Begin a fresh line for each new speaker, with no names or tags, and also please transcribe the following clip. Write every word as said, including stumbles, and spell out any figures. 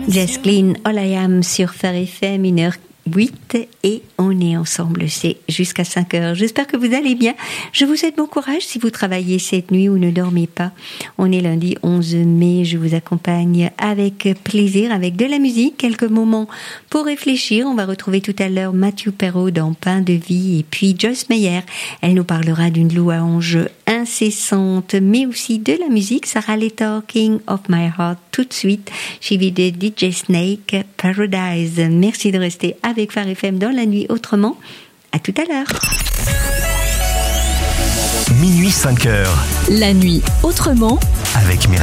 Jess Glynne, All I Am sur Phare F M, une heure huit et on est ensemble, c'est jusqu'à cinq heures. J'espère que vous allez bien. Je vous souhaite bon courage si vous travaillez cette nuit ou ne dormez pas. On est lundi onze mai, je vous accompagne avec plaisir, avec de la musique, quelques moments pour réfléchir. On va retrouver tout à l'heure Mathieu Perrault dans Pain de vie et puis Joyce Meyer. Elle nous parlera d'une louange incessante, mais aussi de la musique. Sarah Lettor, King of My Heart, tout de suite, suivi de D J Snake, Paradise. Merci de rester avec Phare F M dans la nuit autrement. À tout à l'heure.
Minuit cinq heures.
La nuit autrement.
Avec Myriam.